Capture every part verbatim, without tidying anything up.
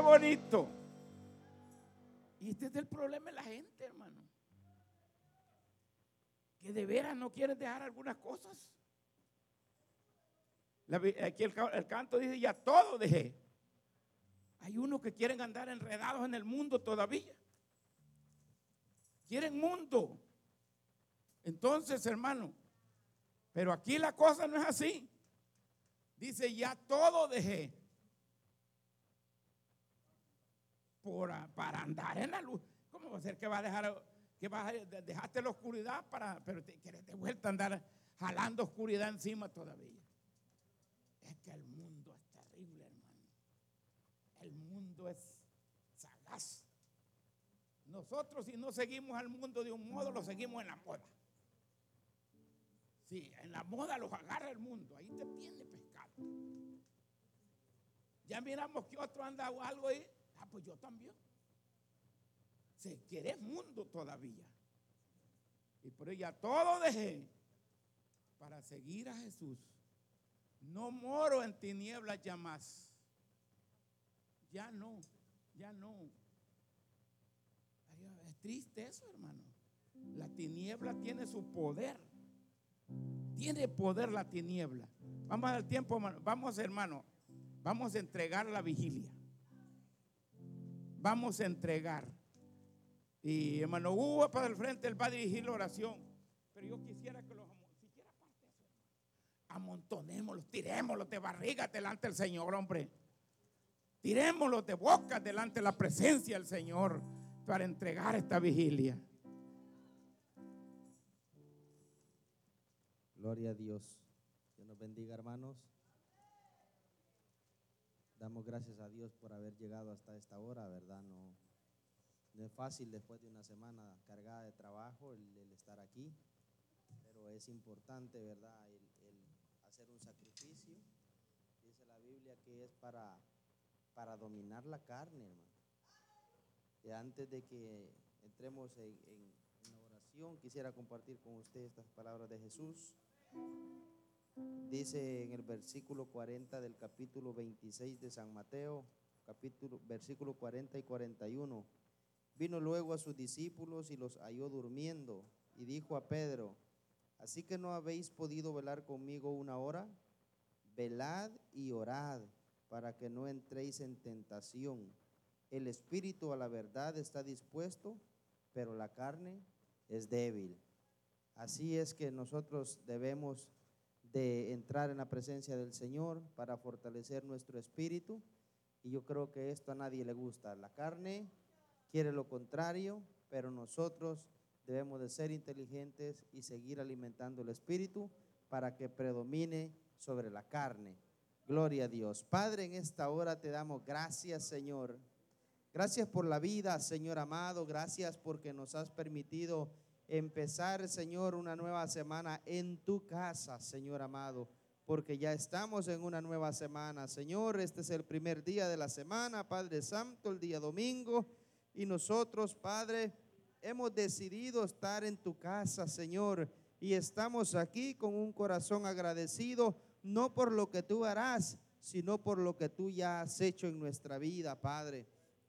bonito. Y este es el problema de la gente, hermano. Que de veras no quieren dejar algunas cosas. La, aquí el, el canto dice, ya todo dejé. Hay unos que quieren andar enredados en el mundo todavía. Quieren mundo. Entonces, hermano, pero aquí la cosa no es así. Dice, ya todo dejé. Por, para andar en la luz. ¿Cómo va a ser que va a dejar, que vas a dejaste la oscuridad para, pero te quieres de vuelta andar jalando oscuridad encima todavía? Es que el mundo es terrible, hermano. El mundo es sagaz. Nosotros, si no seguimos al mundo de un modo, lo seguimos en la moda. Sí, en la moda los agarra el mundo. Ahí te tiene pescado. Ya miramos que otro anda o algo ahí. Ah, pues yo también. Si quieres mundo todavía. Y por ella todo dejé para seguir a Jesús. No moro en tinieblas ya más. Ya no, ya no. Es triste eso, hermano. La tiniebla tiene su poder. Tiene poder la tiniebla. Vamos a dar tiempo, hermano. Vamos, hermano. Vamos a entregar la vigilia. Vamos a entregar. Y hermano Hugo para el frente, él va a dirigir la oración. Pero yo quisiera que los, siquiera parte de eso, amontonémoslos, tirémoslos de barriga delante del Señor, hombre. Tirémoslos de boca delante de la presencia del Señor para entregar esta vigilia. Gloria a Dios. Dios nos bendiga, hermanos. Damos gracias a Dios por haber llegado hasta esta hora, ¿verdad? No, no es fácil después de una semana cargada de trabajo el, el estar aquí, pero es importante, ¿verdad? El, el hacer un sacrificio. Dice la Biblia que es para, para dominar la carne, hermano. Y antes de que entremos en, en, en la oración, quisiera compartir con usted estas palabras de Jesús. Dice en el versículo cuarenta del capítulo veintiséis de San Mateo, capítulo, versículo cuarenta y cuarenta y uno. Vino luego a sus discípulos y los halló durmiendo, y dijo a Pedro: ¿así que no habéis podido velar conmigo una hora? Velad y orad, para que no entréis en tentación. El espíritu a la verdad está dispuesto, pero la carne es débil. Así es que nosotros debemos de entrar en la presencia del Señor para fortalecer nuestro espíritu, y yo creo que esto a nadie le gusta. La carne quiere lo contrario, pero nosotros debemos de ser inteligentes y seguir alimentando el espíritu para que predomine sobre la carne. Gloria a Dios. Padre, en esta hora te damos gracias, Señor. Gracias por la vida, Señor amado. Gracias porque nos has permitido empezar, Señor, una nueva semana en tu casa, Señor amado, porque ya estamos en una nueva semana. Señor, este es el primer día de la semana, Padre Santo, el día domingo, y nosotros, Padre, hemos decidido estar en tu casa, Señor, y estamos aquí con un corazón agradecido, no por lo que tú harás, sino por lo que tú ya has hecho en nuestra vida, Padre.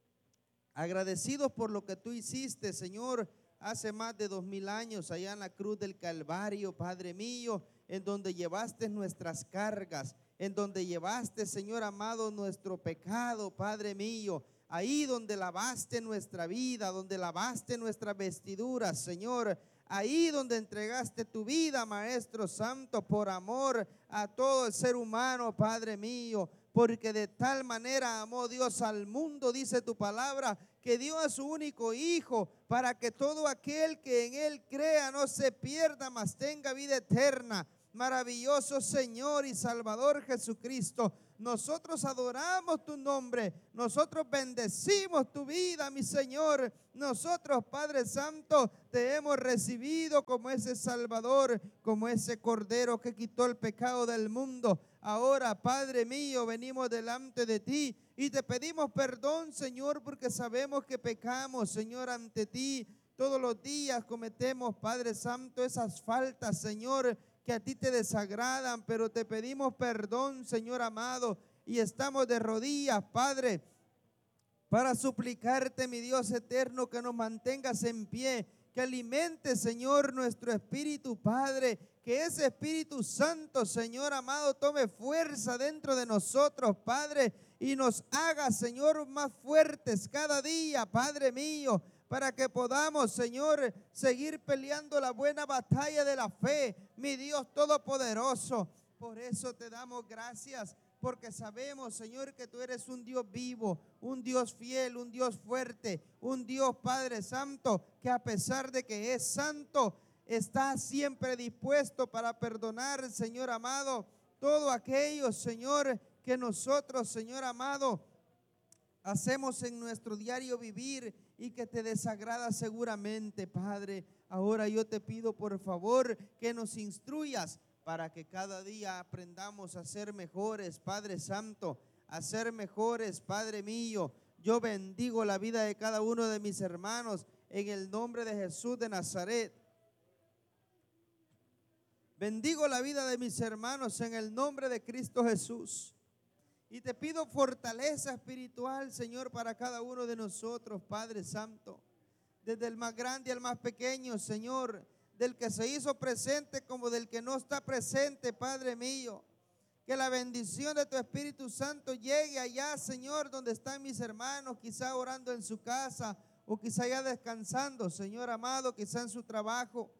Agradecidos por lo que tú hiciste, Señor, hace más de dos mil años allá en la cruz del Calvario, Padre mío, en donde llevaste nuestras cargas, en donde llevaste, Señor amado, nuestro pecado, Padre mío, ahí donde lavaste nuestra vida, donde lavaste nuestras vestiduras, Señor, ahí donde entregaste tu vida, Maestro Santo, por amor a todo el ser humano, Padre mío, porque de tal manera amó Dios al mundo, dice tu palabra, que dio a su único Hijo, para que todo aquel que en Él crea no se pierda, mas tenga vida eterna. Maravilloso Señor y Salvador Jesucristo, nosotros adoramos tu nombre, nosotros bendecimos tu vida, mi Señor. Nosotros, Padre Santo, te hemos recibido como ese Salvador, como ese Cordero que quitó el pecado del mundo. Ahora, Padre mío, venimos delante de ti y te pedimos perdón, Señor, porque sabemos que pecamos, Señor, ante ti. Todos los días cometemos, Padre Santo, esas faltas, Señor, que a ti te desagradan, pero te pedimos perdón, Señor amado, y estamos de rodillas, Padre, para suplicarte, mi Dios eterno, que nos mantengas en pie, que alimente, Señor, nuestro espíritu, Padre, que ese Espíritu Santo, Señor amado, tome fuerza dentro de nosotros, Padre, y nos haga, Señor, más fuertes cada día, Padre mío, para que podamos, Señor, seguir peleando la buena batalla de la fe, mi Dios todopoderoso. Por eso te damos gracias, porque sabemos, Señor, que tú eres un Dios vivo, un Dios fiel, un Dios fuerte, un Dios, Padre Santo, que a pesar de que es santo, está siempre dispuesto para perdonar, Señor amado, todo aquello, Señor, que nosotros, Señor amado, hacemos en nuestro diario vivir y que te desagrada seguramente, Padre. Ahora yo te pido, por favor, que nos instruyas para que cada día aprendamos a ser mejores, Padre Santo, a ser mejores, Padre mío. Yo bendigo la vida de cada uno de mis hermanos en el nombre de Jesús de Nazaret. Bendigo la vida de mis hermanos en el nombre de Cristo Jesús. Y te pido fortaleza espiritual, Señor, para cada uno de nosotros, Padre Santo. Desde el más grande al más pequeño, Señor, del que se hizo presente como del que no está presente, Padre mío. Que la bendición de tu Espíritu Santo llegue allá, Señor, donde están mis hermanos, quizá orando en su casa o quizá ya descansando, Señor amado, quizá en su trabajo.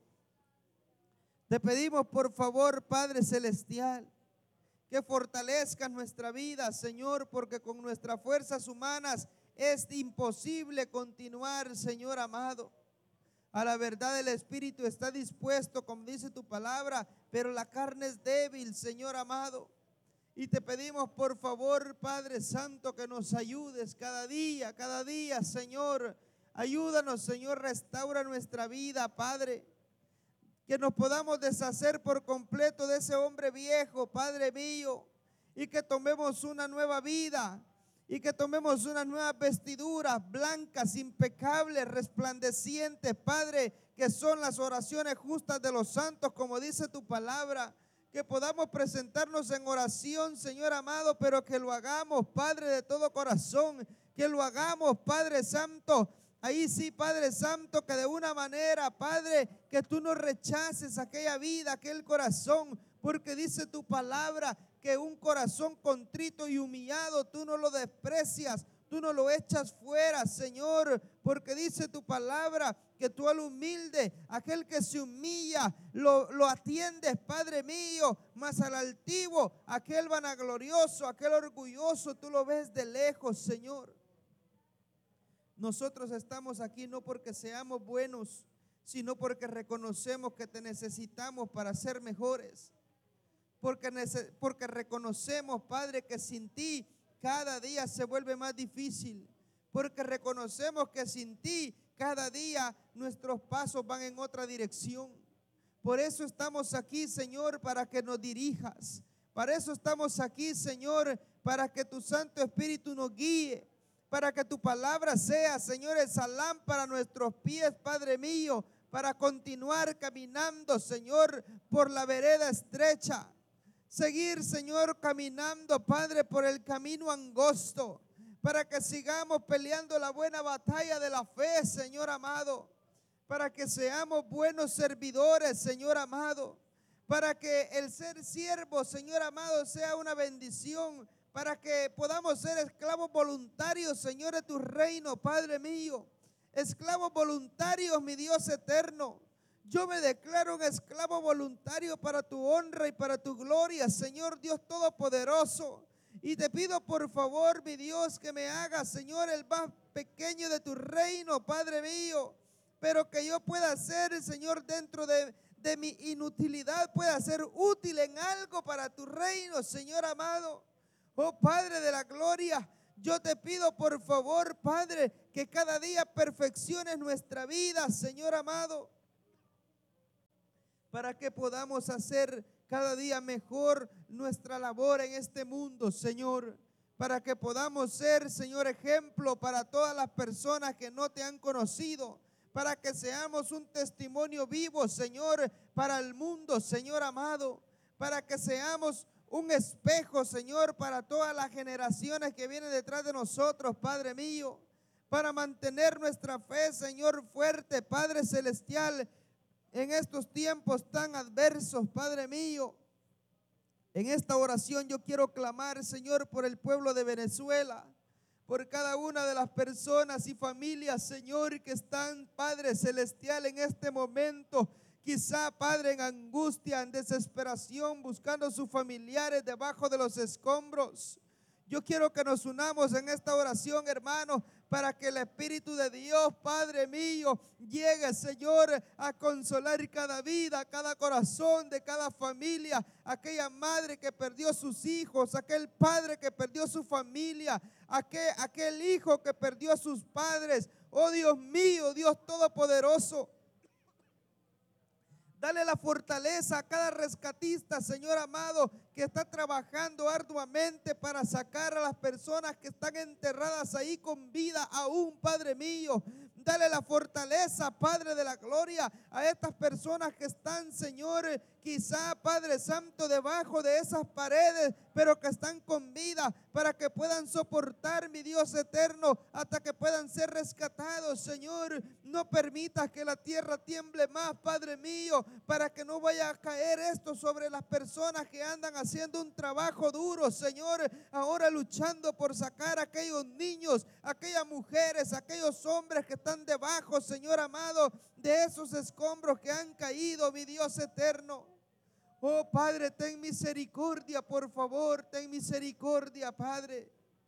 Te pedimos, por favor, Padre Celestial, que fortalezcas nuestra vida, Señor, porque con nuestras fuerzas humanas es imposible continuar, Señor amado. A la verdad el Espíritu está dispuesto, como dice tu palabra, pero la carne es débil, Señor amado. Y te pedimos, por favor, Padre Santo, que nos ayudes cada día, cada día, Señor. Ayúdanos, Señor, restaura nuestra vida, Padre. Que nos podamos deshacer por completo de ese hombre viejo, Padre mío, y que tomemos una nueva vida. Y que tomemos unas nuevas vestiduras blancas, impecables, resplandecientes, Padre, que son las oraciones justas de los santos, como dice tu palabra. Que podamos presentarnos en oración, Señor amado, pero que lo hagamos, Padre, de todo corazón. Que lo hagamos, Padre Santo. Ahí sí, Padre Santo, que de una manera, Padre, que tú no rechaces aquella vida, aquel corazón, porque dice tu palabra que un corazón contrito y humillado tú no lo desprecias, tú no lo echas fuera, Señor, porque dice tu palabra que tú al humilde, aquel que se humilla, lo, lo atiendes, Padre mío, mas al altivo, aquel vanaglorioso, aquel orgulloso, tú lo ves de lejos, Señor. Nosotros estamos aquí no porque seamos buenos, sino porque reconocemos que te necesitamos para ser mejores. Porque, porque reconocemos, Padre, que sin ti cada día se vuelve más difícil. Porque reconocemos que sin ti cada día nuestros pasos van en otra dirección. Por eso estamos aquí, Señor, para que nos dirijas. Para eso estamos aquí, Señor, para que tu Santo Espíritu nos guíe. Para que tu palabra sea, Señor, esa lámpara a nuestros pies, Padre mío, para continuar caminando, Señor, por la vereda estrecha. Seguir, Señor, caminando, Padre, por el camino angosto, para que sigamos peleando la buena batalla de la fe, Señor amado, para que seamos buenos servidores, Señor amado, para que el ser siervo, Señor amado, sea una bendición, para que podamos ser esclavos voluntarios, Señor, de tu reino, Padre mío, esclavos voluntarios, mi Dios eterno. Yo me declaro un esclavo voluntario para tu honra y para tu gloria, Señor Dios Todopoderoso. Y te pido por favor, mi Dios, que me hagas, Señor, el más pequeño de tu reino, Padre mío. Pero que yo pueda ser, Señor, dentro de, de mi inutilidad, pueda ser útil en algo para tu reino, Señor amado. Oh Padre de la gloria, yo te pido por favor, Padre, que cada día perfecciones nuestra vida, Señor amado, para que podamos hacer cada día mejor nuestra labor en este mundo, Señor. Para que podamos ser, Señor, ejemplo para todas las personas que no te han conocido. Para que seamos un testimonio vivo, Señor, para el mundo, Señor amado. Para que seamos un espejo, Señor, para todas las generaciones que vienen detrás de nosotros, Padre mío, para mantener nuestra fe, Señor, fuerte, Padre celestial, en estos tiempos tan adversos, Padre mío. En esta oración yo quiero clamar, Señor, por el pueblo de Venezuela, por cada una de las personas y familias, Señor, que están, Padre celestial, en este momento, quizá, Padre, en angustia, en desesperación, buscando a sus familiares debajo de los escombros. Yo quiero que nos unamos en esta oración, hermanos, para que el Espíritu de Dios, Padre mío, llegue, Señor, a consolar cada vida, cada corazón de cada familia, aquella madre que perdió sus hijos, aquel padre que perdió su familia, aquel, aquel hijo que perdió a sus padres. Oh Dios mío, Dios Todopoderoso, dale la fortaleza a cada rescatista, Señor amado, que está trabajando arduamente para sacar a las personas que están enterradas ahí con vida aún, Padre mío. Dale la fortaleza, Padre de la gloria, a estas personas que están, Señor, quizá, Padre Santo, debajo de esas paredes, pero que están con vida, para que puedan soportar, mi Dios eterno, hasta que puedan ser rescatados, Señor. No permitas que la tierra tiemble más, Padre mío, para que no vaya a caer esto sobre las personas que andan haciendo un trabajo duro, Señor, ahora luchando por sacar a aquellos niños, aquellas mujeres, aquellos hombres que están debajo, Señor amado, de esos escombros que han caído, mi Dios eterno. Oh Padre, ten misericordia, por favor, ten misericordia, Padre.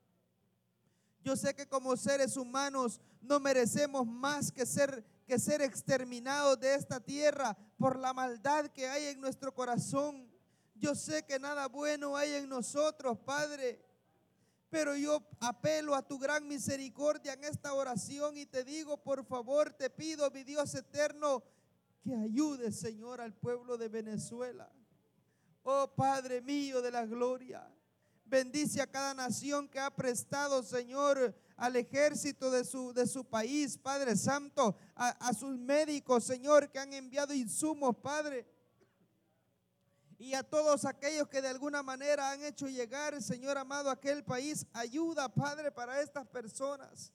Yo sé que como seres humanos no merecemos más que ser, que ser exterminados de esta tierra por la maldad que hay en nuestro corazón. Yo sé que nada bueno hay en nosotros, Padre, pero yo apelo a tu gran misericordia en esta oración y te digo, por favor, te pido, mi Dios eterno, que ayudes, Señor, al pueblo de Venezuela. Oh Padre mío de la gloria, bendice a cada nación que ha prestado, Señor, al ejército de su, de su país, Padre Santo, a, a sus médicos, Señor, que han enviado insumos, Padre, y a todos aquellos que de alguna manera han hecho llegar, Señor amado, a aquel país, ayuda, Padre, para estas personas.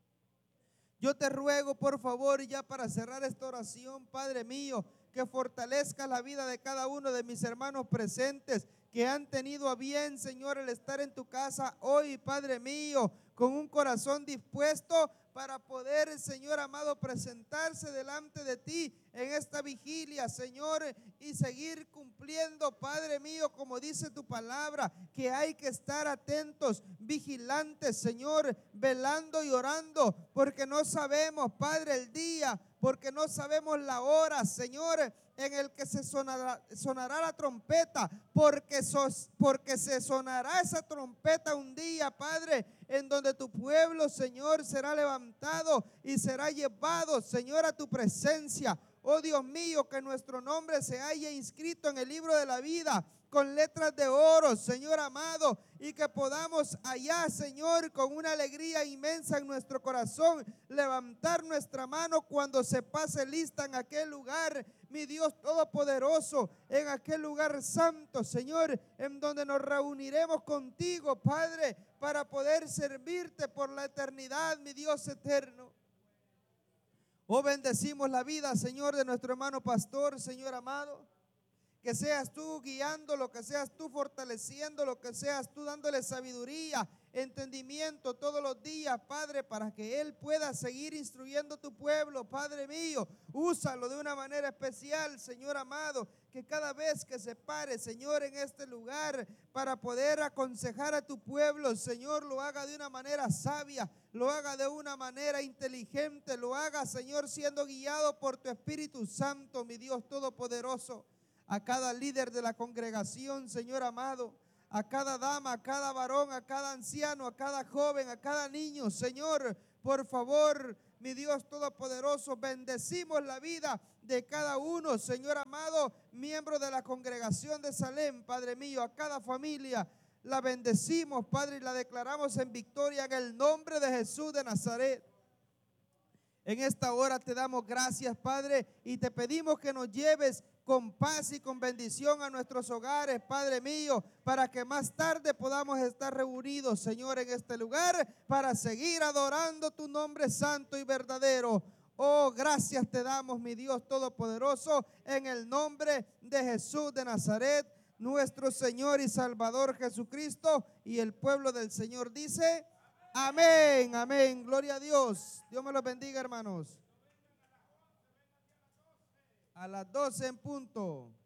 Yo te ruego, por favor, ya para cerrar esta oración, Padre mío, que fortalezca la vida de cada uno de mis hermanos presentes que han tenido a bien, Señor, el estar en tu casa hoy, Padre mío, con un corazón dispuesto para poder, Señor amado, presentarse delante de ti en esta vigilia, Señor, y seguir cumpliendo, Padre mío, como dice tu palabra, que hay que estar atentos, vigilantes, Señor, velando y orando, porque no sabemos, Padre, el día, porque no sabemos la hora, Señor, en el que se sonará, sonará la trompeta, porque, sos, porque se sonará esa trompeta un día, Padre, en donde tu pueblo, Señor, será levantado y será llevado, Señor, a tu presencia. Oh Dios mío, que nuestro nombre se haya inscrito en el libro de la vida con letras de oro, Señor amado, y que podamos allá, Señor, con una alegría inmensa en nuestro corazón, levantar nuestra mano cuando se pase lista en aquel lugar, mi Dios todopoderoso, en aquel lugar santo, Señor, en donde nos reuniremos contigo, Padre, para poder servirte por la eternidad, mi Dios eterno. Oh, bendecimos la vida, Señor, de nuestro hermano pastor, Señor amado. Que seas tú guiándolo, que seas tú fortaleciéndolo, que seas tú dándole sabiduría, entendimiento todos los días, Padre, para que él pueda seguir instruyendo a tu pueblo, Padre mío. Úsalo de una manera especial, Señor amado, que cada vez que se pare, Señor, en este lugar para poder aconsejar a tu pueblo, Señor, lo haga de una manera sabia, lo haga de una manera inteligente, lo haga, Señor, siendo guiado por tu Espíritu Santo, mi Dios todopoderoso. A cada líder de la congregación, Señor amado, a cada dama, a cada varón, a cada anciano, a cada joven, a cada niño, Señor, por favor, mi Dios todopoderoso, bendecimos la vida de cada uno, Señor amado, miembro de la congregación de Salem, Padre mío, a cada familia, la bendecimos, Padre, y la declaramos en victoria en el nombre de Jesús de Nazaret. En esta hora te damos gracias, Padre, y te pedimos que nos lleves con paz y con bendición a nuestros hogares, Padre mío, para que más tarde podamos estar reunidos, Señor, en este lugar para seguir adorando tu nombre santo y verdadero. Oh, gracias te damos, mi Dios todopoderoso, en el nombre de Jesús de Nazaret, nuestro Señor y Salvador Jesucristo. Y el pueblo del Señor dice, amén, amén, gloria a Dios. Dios me los bendiga, hermanos. A las doce en punto.